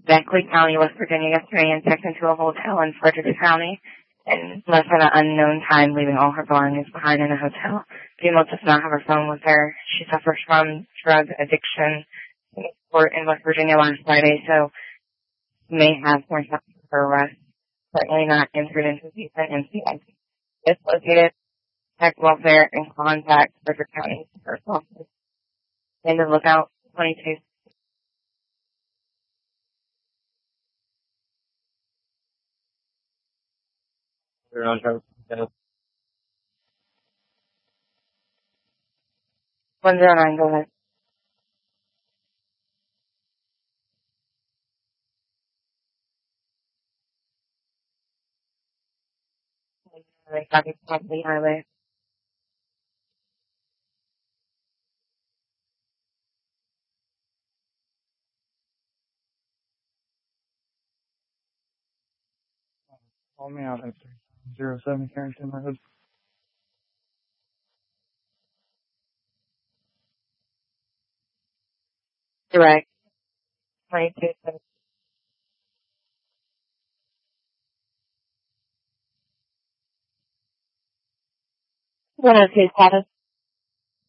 Beckley County, West Virginia yesterday and checked into a hotel in Frederick County and left at an unknown time, leaving all her belongings behind in a hotel. Female does not have her phone with her. She suffers from drug addiction in West Virginia last Friday, so may have more time for her arrest. Certainly not entered into a decent incident. It's located at welfare and contact Frederick County Sheriff's Office. And to look out 22. They're on her. 109, go ahead. Copy Property Highway. Call me out at 07 Carrington Road. Direct. 22. One of two status.